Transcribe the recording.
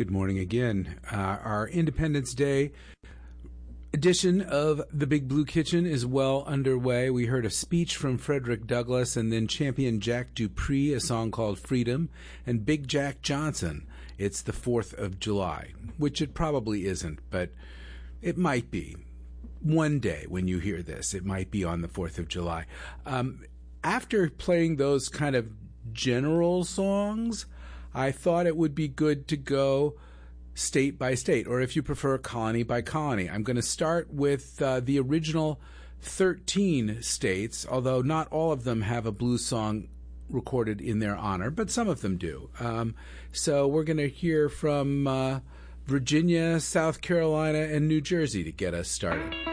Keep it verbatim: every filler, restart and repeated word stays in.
Good morning again. Uh, our Independence Day edition of The Big Blue Kitchen is well underway. We heard a speech from Frederick Douglass, and then Champion Jack Dupree, a song called Freedom, and Big Jack Johnson, It's the fourth of July, which it probably isn't, but it might be. One day when you hear this, it might be on the fourth of July. Um, after playing those kind of general songs, I thought it would be good to go state by state, or if you prefer, colony by colony. I'm going to start with uh, the original thirteen states, although not all of them have a blues song recorded in their honor, but some of them do. Um, so we're going to hear from uh, Virginia, South Carolina, and New Jersey to get us started.